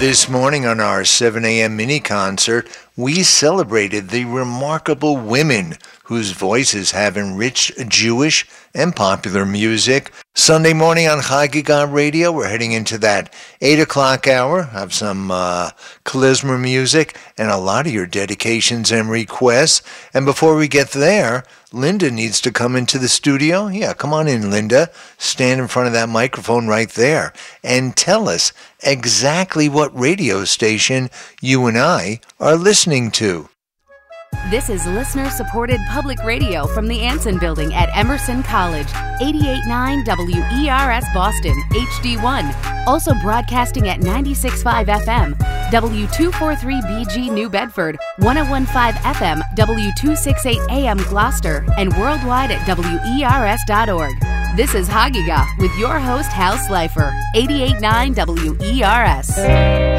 This morning on our 7 a.m. mini concert, we celebrated the remarkable women whose voices have enriched Jewish and popular music. Sunday morning on Chagiga Radio, we're heading into that 8 o'clock hour. Have some klezmer music and a lot of your dedications and requests. And before we get there, Linda needs to come into the studio. Yeah, come on in, Linda. Stand in front of that microphone right there and tell us exactly what radio station you and I are listening to. This is listener-supported public radio from the Anson Building at Emerson College, 88.9 WERS Boston, HD1. Also broadcasting at 96.5 FM, W243BG New Bedford, 101.5 FM, W268 AM Gloucester, and worldwide at WERS.org. This is Hagiga with your host, Hal Slifer, 88.9 WERS.